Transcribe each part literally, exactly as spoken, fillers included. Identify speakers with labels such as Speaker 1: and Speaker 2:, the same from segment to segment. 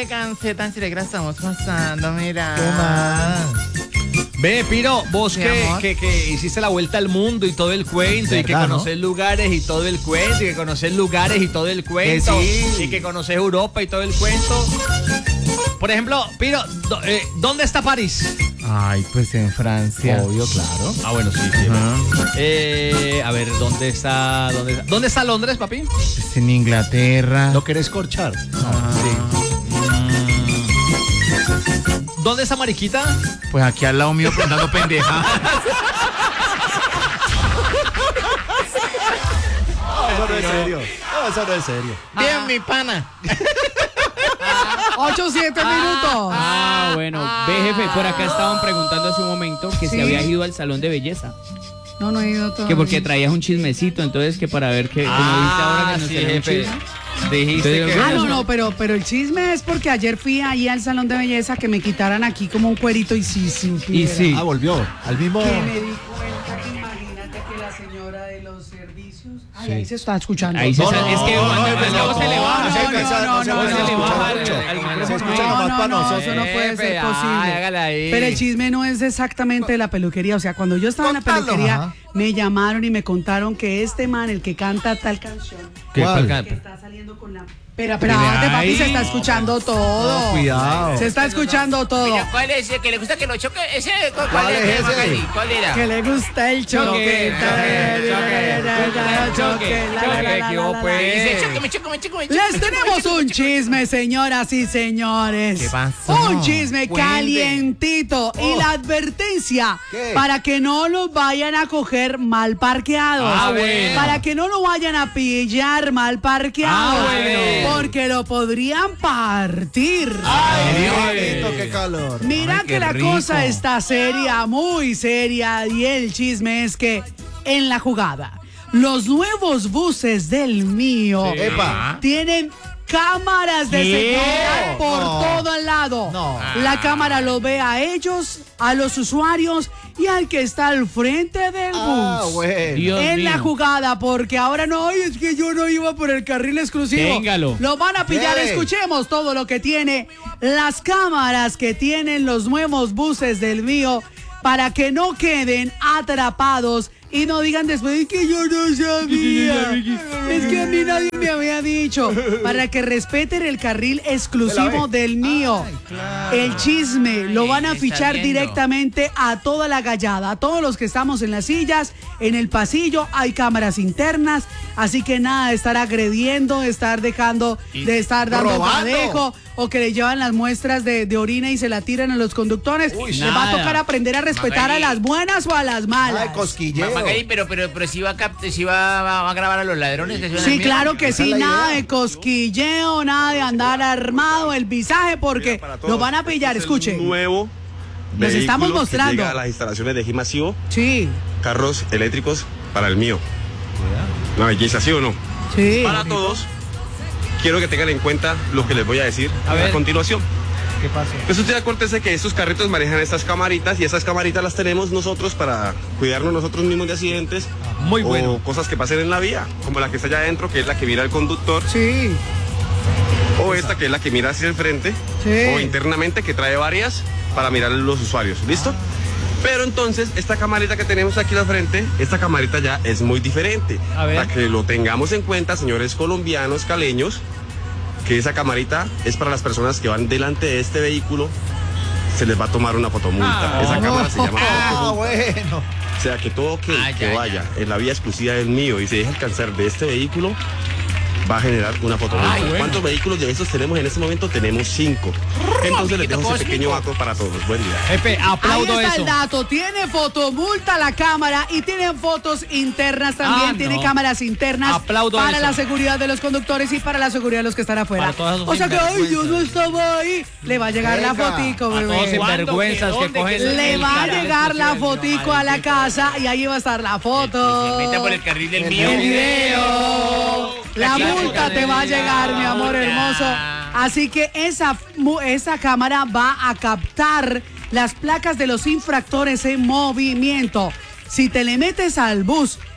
Speaker 1: elegancia tan chile que la estamos pasando, mira.
Speaker 2: Toma.
Speaker 3: Ve, Piro, vos
Speaker 1: Mi
Speaker 3: que,
Speaker 1: amor.
Speaker 3: que, que hiciste la vuelta al mundo y todo el cuento, y que
Speaker 2: ¿Verdad, no?
Speaker 3: conoces lugares y todo el cuento, y que conoces lugares y todo el cuento,
Speaker 2: sí.
Speaker 3: y que conoces Europa y todo el cuento. Por ejemplo, Piro, do- eh, ¿dónde está París?
Speaker 1: Ay, pues en Francia.
Speaker 2: Obvio, claro.
Speaker 3: Ah, bueno, sí, sí.
Speaker 1: Ajá.
Speaker 3: Eh, a ver, ¿dónde está, dónde está? ¿Dónde está Londres, papi?
Speaker 1: Pues en Inglaterra.
Speaker 2: ¿Lo querés corchar?
Speaker 1: Ah,
Speaker 3: ¿Dónde está Mariquita?
Speaker 1: Pues aquí al lado mío preguntando pendejadas.
Speaker 2: No, eso no es serio. No, eso no es serio.
Speaker 1: Bien, mi pana.
Speaker 4: Ocho, siete minutos.
Speaker 5: Ah, bueno. Ve, jefe, por acá estaban preguntando hace un momento que
Speaker 4: Sí.
Speaker 5: si habías ido al salón de belleza.
Speaker 4: No, no he ido todavía.
Speaker 5: Que porque traías un chismecito, entonces que para ver que, como viste ahora que nos
Speaker 3: sí,
Speaker 5: tenía un
Speaker 3: jefe.
Speaker 5: chisme.
Speaker 3: Dijiste
Speaker 5: Entonces,
Speaker 3: que...
Speaker 4: Ah, no, no, pero, pero el chisme es porque ayer fui ahí al salón de belleza que me quitaran aquí como un cuerito y sí, sí.
Speaker 5: Y sí.
Speaker 2: Ah, volvió. Al mismo.
Speaker 4: Que me di cuenta que imagínate que la señora de los servicios. Ay,
Speaker 2: Sí.
Speaker 4: ahí se está escuchando.
Speaker 5: Ahí se
Speaker 2: No,
Speaker 5: sa-
Speaker 2: no,
Speaker 5: es que
Speaker 2: no,
Speaker 5: cuando
Speaker 2: no,
Speaker 5: es que
Speaker 2: no,
Speaker 5: vos se le baja.
Speaker 2: no se
Speaker 4: no,
Speaker 2: alcanza-
Speaker 4: no,
Speaker 2: se
Speaker 4: no,
Speaker 2: alcanza a
Speaker 4: no,
Speaker 2: escuchar
Speaker 4: no,
Speaker 2: mucho.
Speaker 5: al- al-
Speaker 2: Se escucha
Speaker 4: No,
Speaker 2: nomás
Speaker 4: no,
Speaker 2: para
Speaker 4: no,
Speaker 2: nosotros.
Speaker 4: eso no puede
Speaker 3: Jefe,
Speaker 4: ser
Speaker 3: ay,
Speaker 4: posible.
Speaker 3: hágala ahí.
Speaker 4: Pero el chisme no es exactamente de la peluquería. O sea, cuando yo estaba en la
Speaker 2: Contalo,
Speaker 4: peluquería,
Speaker 2: ajá.
Speaker 4: me llamaron y me contaron que este man, el que canta tal canción,
Speaker 3: ¿Qué?
Speaker 2: ¿Cuál?
Speaker 3: ¿Cuál?
Speaker 4: que está saliendo con la... Pero, pero, espérate, papi, se está escuchando todo.
Speaker 2: No, cuidado.
Speaker 4: Se está escuchando todo.
Speaker 1: Mira, ¿cuál es ese que le gusta que lo choque? ¿Ese? ¿Cuál,
Speaker 2: ¿Cuál es ese?
Speaker 1: Magali? ¿Cuál era?
Speaker 4: Que le gusta el choque.
Speaker 3: Choque, choque, choque, choque, choque,
Speaker 4: la,
Speaker 3: que
Speaker 4: la,
Speaker 3: vos,
Speaker 4: la,
Speaker 3: pues.
Speaker 4: la.
Speaker 1: Dice, chóqueme, chóqueme, chóqueme,
Speaker 4: Les
Speaker 1: chóqueme,
Speaker 4: tenemos
Speaker 1: chóqueme,
Speaker 4: un
Speaker 1: chóqueme.
Speaker 4: chisme, señoras y señores.
Speaker 1: ¿Qué pasó?
Speaker 4: Un chisme
Speaker 1: Cuente.
Speaker 4: calientito. Y la advertencia
Speaker 2: ¿Qué?
Speaker 4: para que no los vayan a coger mal parqueados.
Speaker 3: Ah, bueno.
Speaker 4: Para que no lo vayan a pillar mal parqueados.
Speaker 3: Ah, bueno.
Speaker 4: Porque lo podrían partir.
Speaker 2: Ay, bonito, qué calor.
Speaker 4: Mira
Speaker 1: Ay,
Speaker 4: que
Speaker 1: qué
Speaker 4: la
Speaker 1: rico.
Speaker 4: cosa está seria, muy seria, y el chisme es que en la jugada, los nuevos buses del mío
Speaker 3: Sí.
Speaker 2: Epa.
Speaker 4: tienen cámaras de
Speaker 1: ¿Qué?
Speaker 4: seguridad por
Speaker 2: No.
Speaker 4: todo el lado.
Speaker 2: No.
Speaker 4: La cámara lo ve a ellos, a los usuarios y al que está al frente del
Speaker 2: Ah,
Speaker 4: bus.
Speaker 2: bueno.
Speaker 5: Dios
Speaker 4: En la
Speaker 5: mío.
Speaker 4: jugada, porque ahora no, ay, es que yo no iba por el carril exclusivo.
Speaker 5: Téngalo.
Speaker 4: Lo van a pillar.
Speaker 2: ¿Qué?
Speaker 4: Escuchemos todo lo que tiene las cámaras que tienen los nuevos buses del mío para que no queden atrapados y no digan después "Es que yo no sabía. Es que a mí nadie me había dicho. Para que respeten el carril exclusivo del mío. El chisme lo van a
Speaker 1: está
Speaker 4: fichar
Speaker 1: viendo.
Speaker 4: directamente a toda la gallada, a todos los que estamos en las sillas, en el pasillo, hay cámaras internas, así que nada de estar agrediendo, de estar dejando, de estar dando
Speaker 2: robando.
Speaker 4: padejo o que le llevan las muestras de, de orina y se la tiran a los conductores. Les va a
Speaker 5: nada.
Speaker 4: tocar aprender a respetar a
Speaker 1: Magali.
Speaker 4: las buenas o a las malas.
Speaker 2: Ay, cosquilleo.
Speaker 1: Ma- Magali, pero, pero, pero si va a, cap- si va, va- va a grabar a los ladrones que se van al
Speaker 4: Sí,
Speaker 1: mío.
Speaker 4: claro que
Speaker 2: Esa
Speaker 4: sí,
Speaker 2: es la
Speaker 4: nada
Speaker 2: idea.
Speaker 4: de cosquilleo, nada de andar armado, el visaje, porque
Speaker 6: Para todos.
Speaker 4: lo van a pillar,
Speaker 6: Este es el
Speaker 4: escuchen.
Speaker 6: nuevo
Speaker 4: Nos
Speaker 6: vehículo
Speaker 4: estamos
Speaker 6: que
Speaker 4: mostrando.
Speaker 6: llega a las instalaciones de Gimasivo,
Speaker 4: Sí,
Speaker 6: carros eléctricos para el mío. Una belleza, ¿sí o no?
Speaker 4: sí.
Speaker 6: Para todos, quiero que tengan en cuenta lo que les voy a decir
Speaker 3: A
Speaker 6: a,
Speaker 3: ver.
Speaker 6: continuación.
Speaker 2: ¿Qué pasó?
Speaker 6: Pues usted acuérdese que estos carritos manejan estas camaritas y esas camaritas las tenemos nosotros para cuidarnos nosotros mismos de accidentes
Speaker 3: Muy
Speaker 6: o
Speaker 3: bueno.
Speaker 6: cosas que pasen en la vía, como la que está allá adentro, que es la que mira al conductor,
Speaker 4: Sí,
Speaker 6: o esta que es la que mira hacia el frente,
Speaker 4: Sí.
Speaker 6: o internamente que trae varias para mirar a los usuarios. ¿Listo? Pero entonces, esta camarita que tenemos aquí al frente, esta camarita ya es muy diferente.
Speaker 3: A ver.
Speaker 6: Para que lo tengamos en cuenta, señores colombianos, caleños, que esa camarita es para las personas que van delante de este vehículo, se les va a tomar una fotomulta.
Speaker 3: Ah,
Speaker 6: esa cámara se llama
Speaker 2: Ah,
Speaker 6: fotomulta.
Speaker 2: bueno.
Speaker 6: O sea, que todo que,
Speaker 1: Ay,
Speaker 6: que
Speaker 1: ay,
Speaker 6: vaya en la vía exclusiva del mío y se deje alcanzar de este vehículo, va a generar una fotomulta.
Speaker 1: Ay, bueno.
Speaker 6: ¿Cuántos vehículos de estos tenemos en este momento? Tenemos cinco. Entonces les dejo ese pequeño dato para todos. Buen día.
Speaker 3: Jefe,
Speaker 4: ahí
Speaker 3: aplaudo
Speaker 4: está
Speaker 3: eso.
Speaker 4: el dato. Tiene fotomulta la cámara y tienen fotos internas también.
Speaker 3: Ah, no.
Speaker 4: Tiene cámaras internas
Speaker 3: Aplaudo
Speaker 4: para
Speaker 3: eso.
Speaker 4: la seguridad de los conductores y para la seguridad de los que están afuera.
Speaker 3: Para todos esos
Speaker 4: O sea que, ay, yo
Speaker 3: sinvergüenzas.
Speaker 4: no estaba ahí. Le va a llegar la
Speaker 2: Venga.
Speaker 4: fotico,
Speaker 3: A todos
Speaker 4: bebé.
Speaker 3: sinvergüenzas que
Speaker 1: ¿Dónde?
Speaker 3: cogen.
Speaker 4: Le
Speaker 3: el
Speaker 4: va a
Speaker 3: canal
Speaker 4: llegar la
Speaker 3: exclusivo del mío.
Speaker 4: fotico a la casa y ahí va a estar la foto.
Speaker 1: Se meta por el carril del mío.
Speaker 4: El video. La
Speaker 1: Aquí la
Speaker 4: multa
Speaker 1: foto
Speaker 4: te
Speaker 1: de
Speaker 4: va a
Speaker 1: la
Speaker 4: llegar, mi amor
Speaker 1: multa.
Speaker 4: hermoso. Así que esa, mu- esa cámara va a captar las placas de los infractores en movimiento. Si te le metes al bus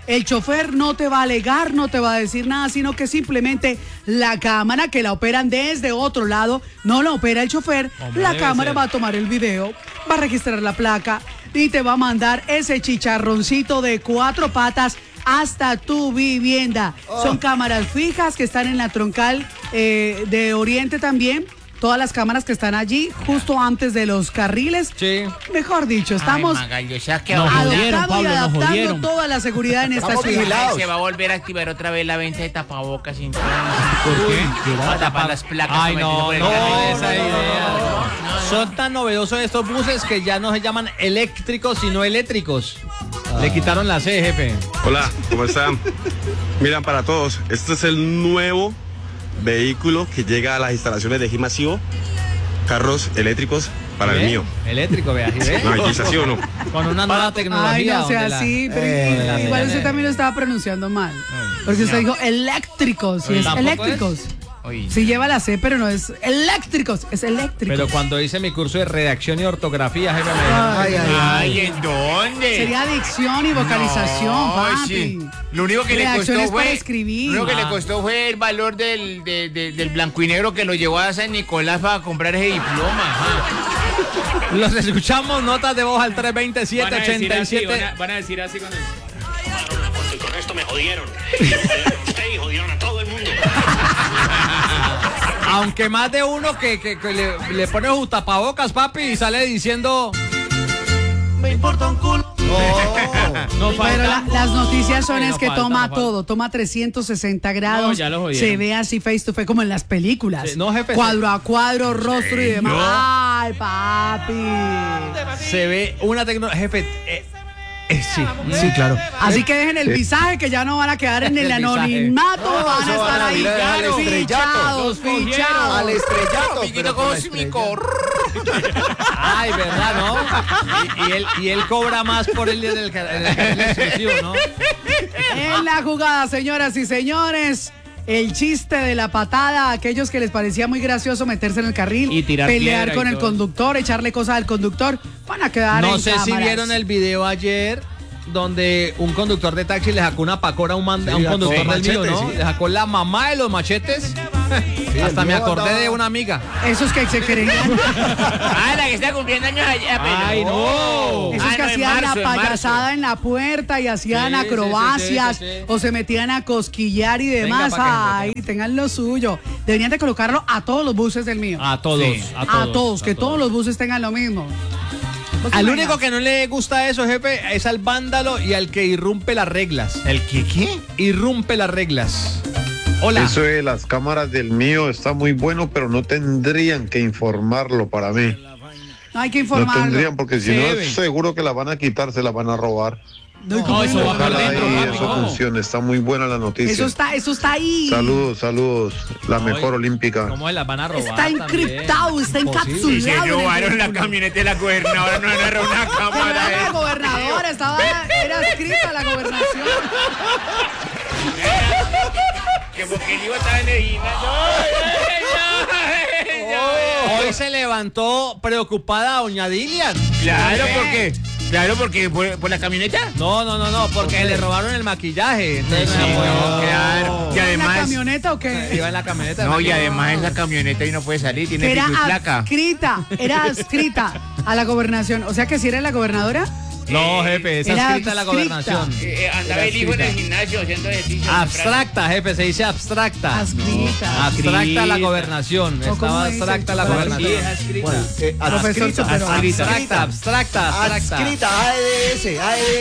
Speaker 4: El chofer no te va a alegar, no te va a decir nada, sino que simplemente la cámara que la operan desde otro lado, no la opera el chofer,
Speaker 3: Hombre,
Speaker 4: la
Speaker 3: debe
Speaker 4: cámara
Speaker 3: ser.
Speaker 4: va a tomar el video, va a registrar la placa y te va a mandar ese chicharroncito de cuatro patas hasta tu vivienda. Son cámaras fijas que están en la troncal eh, de Oriente también. Todas las cámaras que están allí, justo antes de los carriles.
Speaker 3: Sí.
Speaker 4: Mejor dicho, estamos
Speaker 1: Ay, Magallo, o sea que
Speaker 5: Nos
Speaker 1: ahora
Speaker 5: jodieron,
Speaker 4: adoptando y
Speaker 5: Pablo, nos
Speaker 4: adaptando
Speaker 5: jodieron.
Speaker 4: toda la seguridad en esta
Speaker 2: Estamos
Speaker 4: ciudad.
Speaker 2: vigilados.
Speaker 1: se va a volver a activar otra vez la venta de tapabocas sin
Speaker 5: ¿Por qué?
Speaker 1: para tapar las placas.
Speaker 3: Ay,
Speaker 1: para
Speaker 3: no,
Speaker 1: meterse por
Speaker 3: no,
Speaker 1: el carril.
Speaker 3: esa idea. Son tan novedosos estos buses que ya no se llaman eléctricos, sino eléctricos. Le quitaron la C, jefe.
Speaker 6: Hola, ¿cómo están? Miran para todos, este es el nuevo vehículo que llega a las instalaciones de Gimasivo, carros eléctricos para el
Speaker 3: ¿Ve?
Speaker 6: mío.
Speaker 3: Eléctrico, vea, ¿sí ve?
Speaker 6: No, quizás sí o no.
Speaker 3: Con una nueva tecnología.
Speaker 4: Ay, no sea
Speaker 3: donde la-
Speaker 4: así, pero
Speaker 2: Eh,
Speaker 3: la-
Speaker 4: igual
Speaker 3: la-
Speaker 4: usted
Speaker 3: la-
Speaker 4: también lo estaba pronunciando mal. Porque usted dijo eléctricos, y es
Speaker 3: ¿Tampoco
Speaker 4: eléctricos.
Speaker 1: Oye,
Speaker 4: Sí lleva la C, pero no es eléctricos, es eléctrico.
Speaker 3: Pero cuando hice mi curso de redacción y ortografía, jefe, me dijeron,
Speaker 2: Ay, ay, ay.
Speaker 1: ay, ¿en dónde?
Speaker 4: Sería dicción y vocalización,
Speaker 1: No,
Speaker 4: papi.
Speaker 1: sí. Lo único que le
Speaker 4: Redacciones
Speaker 1: costó fue
Speaker 4: para escribir.
Speaker 1: Lo único que
Speaker 3: Ah.
Speaker 1: le costó fue el valor del, de- de- del blanco y negro que lo llevó a San Nicolás para comprar ese diploma. ajá.
Speaker 3: los escuchamos, notas de voz al tres dos siete,
Speaker 5: Van a decir
Speaker 3: ochenta y
Speaker 5: así,
Speaker 3: siete.
Speaker 5: van a, van a decir así con el...
Speaker 7: Y con esto me jodieron. Me jodieron a usted y jodieron a todo el mundo.
Speaker 3: Aunque más de uno que, que- que le, le pone su tapabocas, papi, y sale diciendo...
Speaker 7: Me importa un culo.
Speaker 3: No
Speaker 4: Pero
Speaker 3: falta.
Speaker 4: la- las noticias son
Speaker 3: Sí,
Speaker 4: es
Speaker 3: no
Speaker 4: que
Speaker 3: falta,
Speaker 4: toma
Speaker 3: no falta.
Speaker 4: todo, toma trescientos sesenta grados,
Speaker 5: No, ya lo jodieron.
Speaker 4: se ve así face to face como en las películas,
Speaker 3: Sí, no, jefe,
Speaker 4: cuadro a cuadro, rostro y demás.
Speaker 3: no.
Speaker 4: Ay, papi.
Speaker 3: Se ve una tecnología... Jefe, eh, eh, sí.
Speaker 2: Sí, claro.
Speaker 4: Así que dejen el visaje que ya no van a quedar en el
Speaker 3: El visaje.
Speaker 4: anonimato,
Speaker 2: No,
Speaker 4: van a
Speaker 2: eso
Speaker 4: estar
Speaker 2: van a
Speaker 4: ahí
Speaker 2: mirar al
Speaker 4: fichados,
Speaker 2: estrellato.
Speaker 4: fichados.
Speaker 2: Al estrellato.
Speaker 1: Amiguito
Speaker 2: pero con la
Speaker 1: cósmico.
Speaker 3: Ay, ¿verdad, no? Y, y él, y él cobra más por el día del ca- en el carril exclusivo, ¿no?
Speaker 4: En la jugada, señoras y señores, el chiste de la patada, aquellos que les parecía muy gracioso meterse en el carril,
Speaker 5: Y tirar
Speaker 4: pelear
Speaker 5: piedra y
Speaker 4: con el
Speaker 5: todo.
Speaker 4: conductor, echarle cosas al conductor, van a quedar
Speaker 3: No
Speaker 4: en
Speaker 3: sé si
Speaker 4: cámaras.
Speaker 3: vieron el video ayer donde un conductor de taxi le sacó una pacora a un, man-
Speaker 2: Sí,
Speaker 3: a un
Speaker 2: sacó
Speaker 3: conductor del mío,
Speaker 2: machete,
Speaker 3: ¿no?
Speaker 2: sí.
Speaker 3: Le sacó la mamá de los machetes. Hasta
Speaker 2: el
Speaker 3: me
Speaker 2: mío
Speaker 3: acordé
Speaker 2: andaba-
Speaker 3: de una amiga.
Speaker 4: Esos que se creían,
Speaker 1: Ah, la que está cumpliendo años allá, pero.
Speaker 3: Ay, no.
Speaker 4: esos
Speaker 1: Ah,
Speaker 4: que
Speaker 1: no, en
Speaker 4: hacían
Speaker 1: marzo,
Speaker 4: la
Speaker 1: en marzo.
Speaker 4: payasada en la puerta y hacían
Speaker 3: Sí, sí, sí,
Speaker 4: acrobacias
Speaker 3: sí, sí, sí.
Speaker 4: o se metían a cosquillar y demás.
Speaker 3: Venga, pa' que se
Speaker 4: Ay, tengan lo suyo. Deberían de colocarlo a todos los buses del mío.
Speaker 3: A todos,
Speaker 1: Sí.
Speaker 3: a
Speaker 4: A
Speaker 3: todos.
Speaker 4: todos,
Speaker 3: a
Speaker 4: que todos los buses tengan lo mismo. ¿Vos
Speaker 3: Al
Speaker 4: qué
Speaker 3: único
Speaker 4: opinas?
Speaker 3: que no le gusta eso, jefe, es al vándalo y al que irrumpe las reglas.
Speaker 1: ¿El qué qué?
Speaker 3: Irrumpe las reglas. Hola.
Speaker 8: Eso de las cámaras del mío está muy bueno, pero no tendrían que informarlo para mí.
Speaker 4: No hay que
Speaker 8: No
Speaker 4: informarlo.
Speaker 8: tendrían, porque si
Speaker 3: Sí,
Speaker 8: no,
Speaker 3: deben.
Speaker 8: seguro que la van a quitar, se la van a robar.
Speaker 4: No, ¿cómo
Speaker 5: No, eso
Speaker 4: no?
Speaker 5: va por
Speaker 8: Ojalá
Speaker 5: dentro,
Speaker 8: y
Speaker 5: papi,
Speaker 8: eso
Speaker 5: ¿cómo?
Speaker 8: funcione. Está muy buena la noticia.
Speaker 4: Eso está, eso está ahí.
Speaker 8: Saludos, saludos. La
Speaker 3: No,
Speaker 8: mejor
Speaker 3: y-
Speaker 8: olímpica.
Speaker 3: ¿Cómo se las van a robar?
Speaker 4: Está
Speaker 3: también?
Speaker 4: encriptado, está
Speaker 3: Imposible.
Speaker 1: Y se
Speaker 4: encapsulado. en el
Speaker 1: robaron la
Speaker 4: vehículo.
Speaker 1: camioneta de la gobernadora, no agarró una
Speaker 4: Pero
Speaker 1: cámara.
Speaker 4: era la
Speaker 1: eh.
Speaker 4: gobernadora, estaba, era escrita la gobernación.
Speaker 1: Que porque el hijo estaba en el gimnasio.
Speaker 3: Hoy se levantó preocupada doña Dilian.
Speaker 1: Claro, porque. Claro, porque por, por la camioneta.
Speaker 3: No, no, no, no, porque le robaron el maquillaje. Entonces no se puede-
Speaker 1: No, claro. Y
Speaker 4: ¿En la
Speaker 1: además.
Speaker 4: camioneta o qué?
Speaker 3: Iba en la camioneta.
Speaker 1: No, y además esa camioneta ahí no puede salir, tiene
Speaker 4: Era
Speaker 1: pico y placa.
Speaker 4: adscrita, era adscrita a la gobernación. O sea que si era la gobernadora.
Speaker 3: No, jefe, esa
Speaker 4: Era
Speaker 3: escrita la
Speaker 4: adscrita.
Speaker 3: gobernación.
Speaker 1: Eh, eh, andaba el hijo en el gimnasio haciendo ejercicio.
Speaker 3: Abstracta, jefe, se dice abstracta.
Speaker 4: Adscrita.
Speaker 3: Abstracta la gobernación.
Speaker 4: ¿O cómo
Speaker 3: Estaba
Speaker 4: dice?
Speaker 3: abstracta la
Speaker 4: Sí,
Speaker 3: gobernación.
Speaker 2: Bueno, eh,
Speaker 4: Profesor
Speaker 2: adscrita,
Speaker 4: Superó.
Speaker 3: Abstracta, abstracta, abstracta.
Speaker 2: adscrita, A E D S, A E D S.